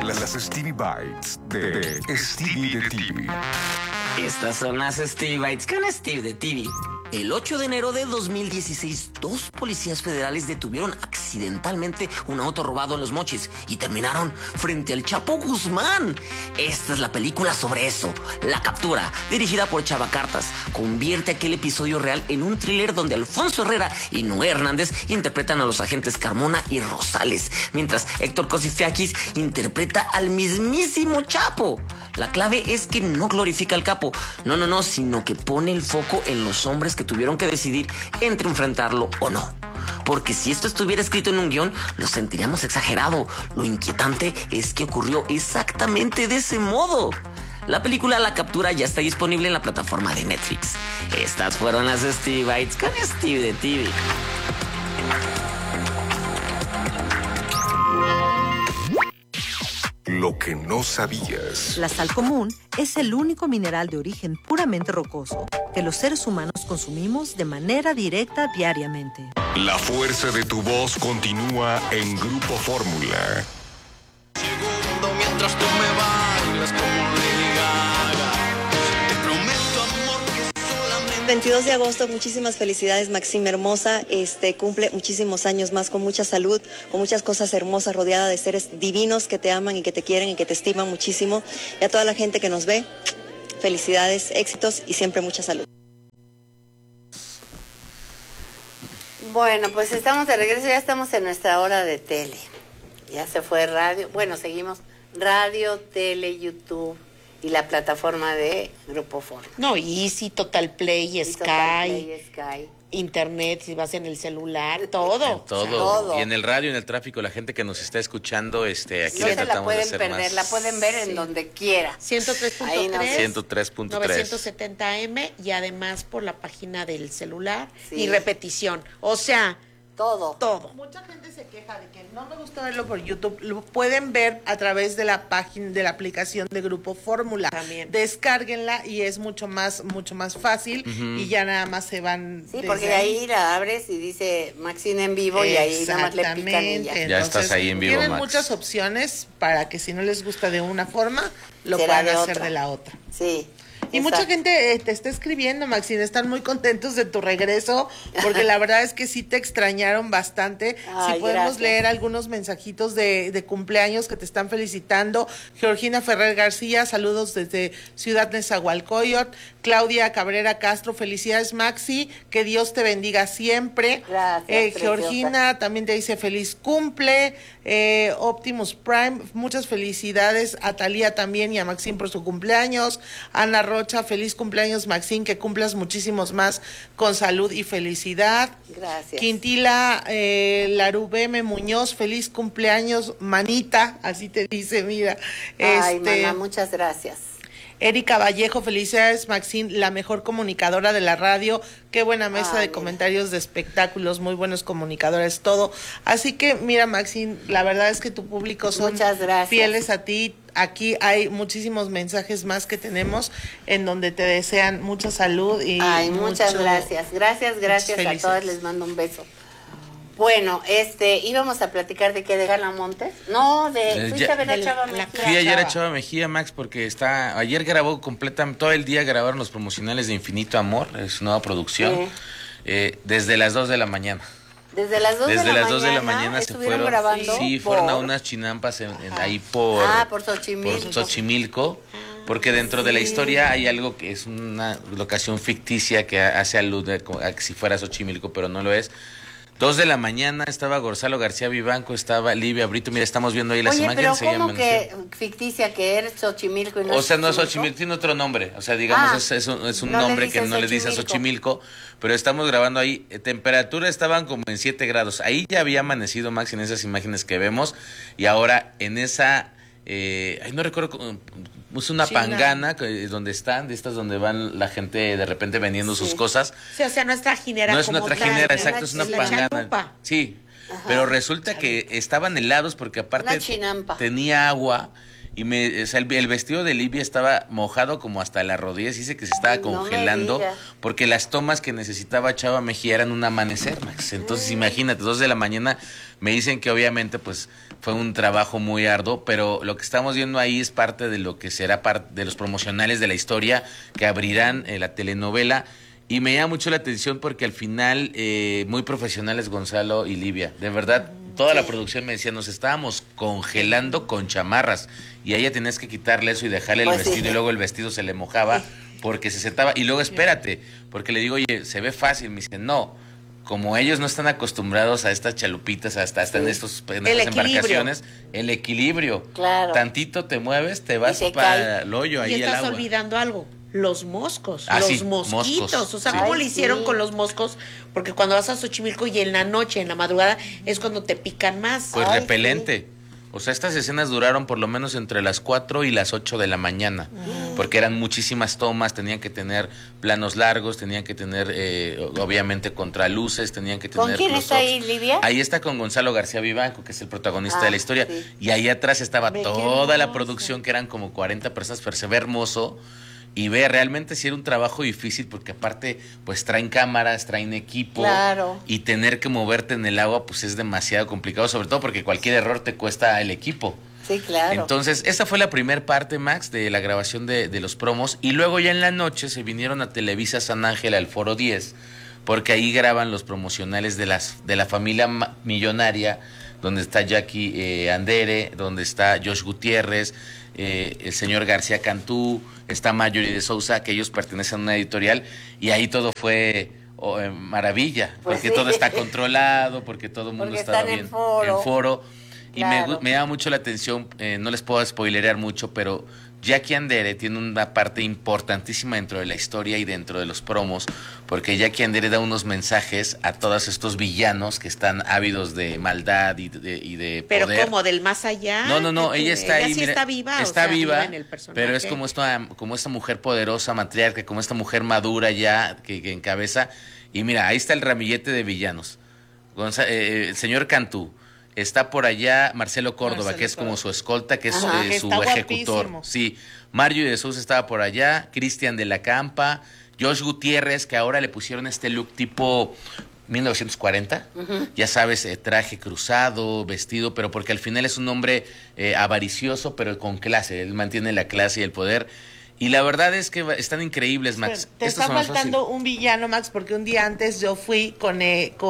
Las Stevie Bites de Stevie de TV. Estas son las Stevie Bites con Steve de TV. El 8 de enero de 2016, 2 policías federales detuvieron accidentalmente un auto robado en Los Mochis y terminaron frente al Chapo Guzmán. Esta es la película sobre eso. La captura, dirigida por Chava Cartas, convierte aquel episodio real en un thriller donde Alfonso Herrera y Noé Hernández interpretan a los agentes Carmona y Rosales, mientras Héctor Cosifiakis interpreta al mismísimo Chapo. La clave es que no glorifica al capo, no, sino que pone el foco en los hombres que tuvieron que decidir entre enfrentarlo o no. Porque si esto estuviera escrito en un guión, lo sentiríamos exagerado. Lo inquietante es que ocurrió exactamente de ese modo. La película La Captura ya está disponible en la plataforma de Netflix. Estas fueron las Stevie Bites con Steve de TV. Lo que no sabías. La sal común es el único mineral de origen puramente rocoso que los seres humanos consumimos de manera directa diariamente. La fuerza de tu voz continúa en Grupo Fórmula. Segundo mientras tú me bailas como Lady Gaga. Te prometo amor que solamente 22 de agosto, muchísimas felicidades, Maxine hermosa. Cumple muchísimos años más con mucha salud, con muchas cosas hermosas, rodeada de seres divinos que te aman y que te quieren y que te estiman muchísimo. Y a toda la gente que nos ve, felicidades, éxitos y siempre mucha salud. Bueno, pues estamos de regreso, ya estamos en nuestra hora de tele. Ya se fue radio, bueno, seguimos radio, tele, YouTube y la plataforma de Grupo Fórmula. No, Easy, Total Play, Sky, Total Play, Sky, Internet, si vas en el celular, todo. Todo. Y en el radio, en el tráfico, la gente que nos está escuchando, aquí no le se la tratamos de pueden hacer perder, más. la pueden ver en donde quiera. 103.3, 103.3, 970M y además por la página del celular Sí. y repetición. O sea, todo. Mucha gente se queja de que no me gusta verlo por YouTube. Lo pueden ver a través de la página, de la aplicación de Grupo Fórmula. También. Descárguenla y es mucho más fácil y ya nada más se van. Sí, porque de ahí la abres y dice Maxine en vivo y ahí nada más le pican y ya. Ya estás ahí en vivo, Tienen Max. muchas opciones para que si no les gusta de una forma, lo Será puedan de hacer otra. de la otra. Sí. Y mucha gente te está escribiendo, Maxine, están muy contentos de tu regreso, porque la verdad es que sí te extrañaron bastante. Ay, Si podemos gracias. leer algunos mensajitos de cumpleaños que te están felicitando. Georgina Ferrer García, saludos desde Ciudad Nezahualcóyotl. Claudia Cabrera Castro, felicidades, Maxi, que Dios te bendiga siempre. Gracias, Georgina también te dice feliz cumple. Optimus Prime, muchas felicidades a Talía también y a Maxine por su cumpleaños. Ana Rocha, feliz cumpleaños, Maxine, que cumplas muchísimos más con salud y felicidad. Gracias. Quintila Larubeme Muñoz, feliz cumpleaños, manita, así te dice, mira. Ay, mamá, muchas gracias. Erika Vallejo, felicidades, Maxine, la mejor comunicadora de la radio. Qué buena mesa de mira. comentarios de espectáculos, muy buenos comunicadores, todo. Así que, mira, Maxine, la verdad es que tu público son Muchas gracias. fieles a ti. Aquí hay muchísimos mensajes más que tenemos en donde te desean mucha salud y Ay, muchas mucho- gracias. Gracias a felicidades. todas, les mando un beso. Bueno, íbamos a platicar de qué, de Gala Montes. No, fuiste ya- a ver a Chava la- Mejía. Fui ayer a Chava Mejía, Max, porque ayer grabó todo el día grabaron los promocionales de Infinito Amor, es su nueva producción, desde las 2 de la mañana. Desde las 2 Desde de la las 2 de la mañana mañana se estuvieron fueron. grabando. Sí, fueron a unas chinampas ahí por Xochimilco. Xochimilco, porque dentro de la historia hay algo que es una locación ficticia que hace alude a que si fuera Xochimilco, pero no lo es. 2 de la mañana estaba Gonzalo García Vivanco, estaba Livia Brito. Mira, estamos viendo ahí las Oye, pero imágenes. ¿cómo que ficticia que eres Xochimilco y no O sea, no es Xochimilco? Xochimilco, tiene otro nombre. O sea, digamos, es un no le nombre que dices no le dice a Xochimilco. Xochimilco, pero estamos grabando ahí. Temperatura estaban como en 7 grados. Ahí ya había amanecido, Max, en esas imágenes que vemos. Y ahora en esa, no recuerdo, es una China. pangana donde están, de estas donde van la gente de repente vendiendo sus cosas. Sí, o sea, no es trajinera. No es una como trajinera, tal, exacto, es una la pangana. chalupa. Sí, pero resulta que estaban helados porque aparte Una chinampa. tenía agua y el vestido de Livia estaba mojado como hasta las rodillas, dice que se estaba Ay, no me congelando digas. porque las tomas que necesitaba Chava Mejía eran un amanecer, Max. Entonces imagínate, 2 de la mañana Me dicen que obviamente pues fue un trabajo muy arduo, pero lo que estamos viendo ahí es parte de lo que será parte de los promocionales de la historia que abrirán la telenovela. Y me llama mucho la atención porque al final muy profesionales Gonzalo y Livia. De verdad, toda la producción me decía, nos estábamos congelando con chamarras. Y a ella tenías que quitarle eso y dejarle el vestido y luego el vestido se le mojaba porque se sentaba. Y luego espérate, porque le digo, oye, se ve fácil. Me dice, no, como ellos no están acostumbrados a estas chalupitas, hasta en estas embarcaciones, el equilibrio. Claro. Tantito te mueves, te vas para el hoyo ahí Y el estás agua. olvidando algo. Los moscos, Ah, los sí, mosquitos, moscos. o sea, Sí. ¿cómo le hicieron con los moscos? Porque cuando vas a Xochimilco y en la noche, en la madrugada, es cuando te pican más. Pues repelente. O sea, estas escenas duraron por lo menos entre las 4 y las 8 de la mañana, porque eran muchísimas tomas, tenían que tener planos largos, tenían que tener, obviamente, contraluces, tenían que tener... ¿Con quién está ahí, Livia? Ahí está con Gonzalo García Vivanco, que es el protagonista de la historia, y ahí atrás estaba toda la producción, que eran como 40 personas, pero se ve hermoso. Y ve, realmente sí era un trabajo difícil porque aparte pues traen cámaras, traen equipo, claro, y tener que moverte en el agua pues es demasiado complicado, sobre todo porque cualquier error te cuesta el equipo. Sí, claro. Entonces, esa fue la primera parte, Max, de la grabación de los promos, y luego ya en la noche se vinieron a Televisa San Ángel al Foro 10, porque ahí graban los promocionales de la familia millonaria, donde está Jackie Andere, donde está Josh Gutiérrez, el señor García Cantú, está Marjorie de Sousa, que ellos pertenecen a una editorial, y ahí todo fue maravilla, Pues porque sí, todo está controlado, porque todo el mundo estaba bien en foro. Y claro, me llama mucho la atención, no les puedo spoilerear mucho, pero Jackie Andere tiene una parte importantísima dentro de la historia y dentro de los promos, porque Jackie Andere da unos mensajes a todos estos villanos que están ávidos de maldad y de pero poder. como del más allá. No, ella está ahí. Sí, mira, está viva. Está viva, en el personaje. pero es como esta mujer poderosa, matriarca, como esta mujer madura ya que encabeza. Y mira, ahí está el ramillete de villanos. El señor Cantú. Está por allá Marcelo Córdoba, que es como su escolta, que es su ejecutor. Guapísimo. Sí, Mario de Sousa estaba por allá, Cristian de la Campa, Josh Gutiérrez, que ahora le pusieron este look tipo 1940, ya sabes, traje cruzado, vestido, pero porque al final es un hombre avaricioso, pero con clase, él mantiene la clase y el poder. Y la verdad es que están increíbles, Max. Te Estos está son los faltando fáciles. un villano, Max, porque un día antes yo fui con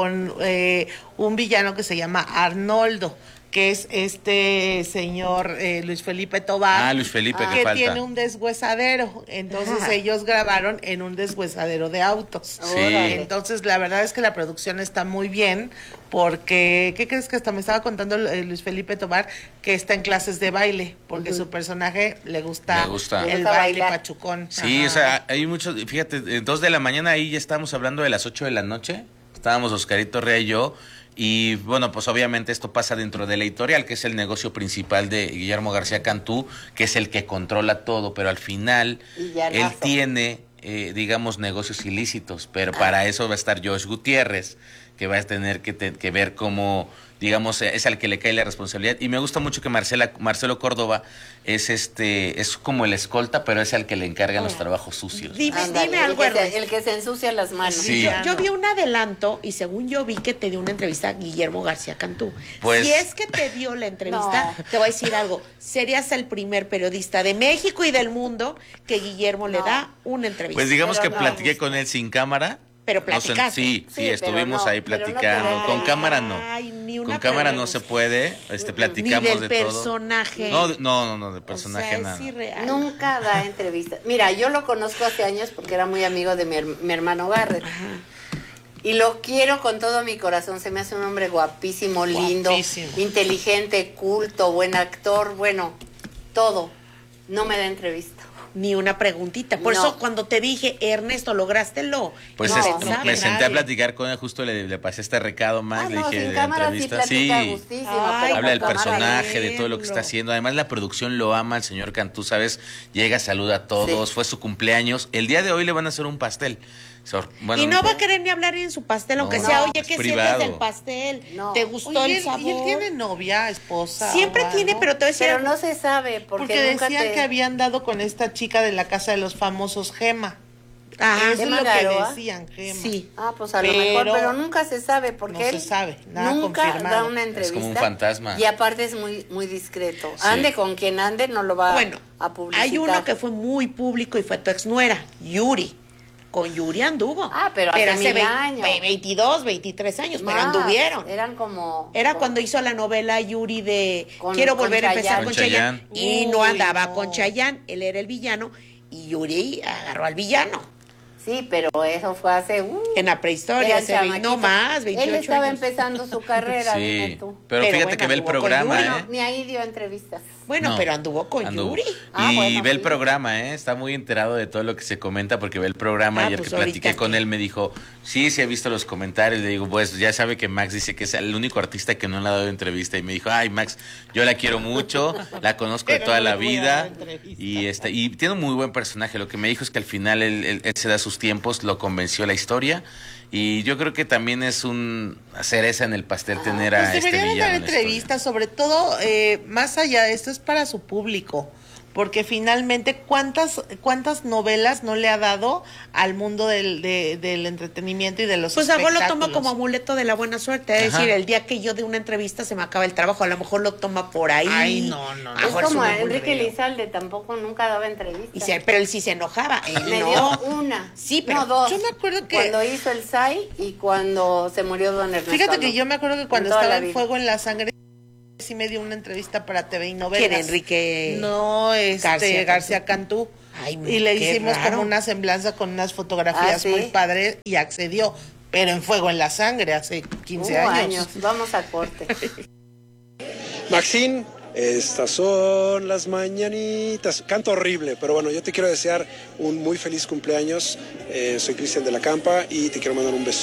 un villano que se llama Arnoldo, que es este señor Luis Felipe Tobar. Ah, Luis Felipe, que que falta. tiene un deshuesadero. Entonces ellos grabaron en un deshuesadero de autos. Sí. Entonces la verdad es que la producción está muy bien porque, ¿qué crees que hasta me estaba contando Luis Felipe Tobar? Que está en clases de baile, porque su personaje le gusta Le gusta. el Le gusta baile bailar. pachucón. Sí, Ajá. o sea, hay muchos, fíjate, 2 de la mañana ahí ya estábamos hablando de las 8 de la noche, estábamos Oscarito Rea y yo, y bueno, pues obviamente esto pasa dentro de la editorial, que es el negocio principal de Guillermo García Cantú, que es el que controla todo, pero al final Villanazo. él tiene, digamos, negocios ilícitos, pero para eso va a estar Josh Gutiérrez, que va a tener que ver cómo, digamos, es al que le cae la responsabilidad. Y me gusta mucho que Marcelo Córdoba es como el escolta, pero es al que le encargan los trabajos sucios. Dime Ándale, algo, Ernesto. el que se ensucia las manos. Sí. Yo vi un adelanto y según yo vi que te dio una entrevista a Guillermo García Cantú. Pues- Si es que te dio la entrevista, te voy a decir algo. Serías el primer periodista de México y del mundo que Guillermo le da una entrevista. Pues digamos Pero que no. platiqué con él sin cámara. Pero No sé, platicaste. sí, Sí, estuvimos pero no, ahí pero no te platicando. da- Con cámara no. Ay, ni una Con cámara no pregunta. se puede, Ni platicamos del de todo. personaje. No, de personaje o sea, nada. es irreal. Nunca da entrevistas. Mira, yo lo conozco hace años porque era muy amigo de mi hermano Garrett. Y lo quiero con todo mi corazón. Se me hace un hombre guapísimo, lindo, Guapísimo. inteligente, culto, buen actor, bueno, todo. No me da entrevista. Ni una preguntita. Por No. eso cuando te dije, Ernesto, lograste-lo. Pues No, me senté a nadie. platicar con él, justo le pasé este recado más, le no, dije sin de cámara sí entrevista. platica Sí, gustísimo. Ay, pero habla del con cámara personaje, de todo lo que está verlo. haciendo. Además, la producción lo ama, el señor Cantú, ¿sabes? Llega, saluda a todos, Sí. fue su cumpleaños. El día de hoy le van a hacer un pastel. Bueno, Y no va a querer ni hablar en su pastel, aunque No, sea, no, oye, es ¿qué privado. sientes del pastel? No. ¿Te gustó Oye, el sabor? ¿y él tiene novia, esposa? Siempre o tiene, algo? pero te voy a decir Pero algo. no se sabe porque, Porque nunca decían te... que habían dado con esta chica de la Casa de los Famosos, Gema. Ah, Eso es Gema lo que Garoa. decían, Gema. sí. Ah, pues a lo mejor, Pero pero nunca se sabe porque no él se sabe, nada nunca confirmado. da una Es entrevista. como un fantasma. Y aparte es muy muy discreto. Sí. Ande con quien ande, no lo va Bueno, a publicitar. hay uno que fue muy público y fue tu exnuera, Yuri. Con Yuri anduvo. Ah, pero hace 1000 ve- años. 22, 23 años, pero Más, anduvieron. Eran como... Era cuando hizo la novela Yuri de Con- Quiero con volver a empezar Chayanne. con Con Chayanne. Y no Uy, andaba no. con Chayanne, él era el villano y Yuri agarró al villano. Sí, pero eso fue hace... En la prehistoria, eran hace no chamaquitos. más, 28 Él estaba años. empezando su carrera, dime Sí, tú. pero Pero fíjate bueno, que ve el anduvo con programa, Yuri. ¿eh? Ni ahí dio entrevistas. Bueno, No, pero anduvo con anduvo. Yuri. Ah, Y bueno, ve el sí. programa, ¿eh? Está muy enterado de todo lo que se comenta porque ve el programa. Ah, Y el pues que platiqué ahorita con que- él me dijo, sí, sí he visto los comentarios. Le digo, pues ya sabe que Max dice que es el único artista que no le ha dado entrevista. Y me dijo, ay, Max, yo la quiero mucho, la conozco de Pero toda no la le voy a vida. dar entrevista. Y tiene un muy buen personaje. Lo que me dijo es que al final él se da sus tiempos, lo convenció la historia. Y yo creo que también es un cereza en el pastel tener a Pues este deberían villano dar en la historia. entrevistas, sobre todo, más allá de esto, es para su público. Porque finalmente, ¿cuántas novelas no le ha dado al mundo del entretenimiento y de los Pues a vos lo toma espectáculos? como amuleto de la buena suerte. Es Ajá. decir, el día que yo de una entrevista se me acaba el trabajo, a lo mejor lo toma por ahí. Ay, no. A lo Es mejor como un Enrique amulero. Lizalde, tampoco nunca daba entrevistas. Pero él sí se enojaba. Él Me no. dio una. Sí, pero no, dos. yo me acuerdo que- Cuando hizo el SAI y cuando se murió Don Ernesto. Fíjate Alonso. que yo me acuerdo que cuando toda estaba la en vida. Fuego en la Sangre, sí me dio una entrevista para TV y Novelas. ¿Quién, Enrique? No, García Cantú. Ay, Y le qué hicimos raro. como una semblanza con unas fotografías Ah, ¿sí? muy padres y accedió. Pero en Fuego en la Sangre, hace 15 años. Vamos a corte. Maxine, estas son las mañanitas. Canto horrible, pero bueno, yo te quiero desear un muy feliz cumpleaños. Soy Cristian de la Campa y te quiero mandar un beso.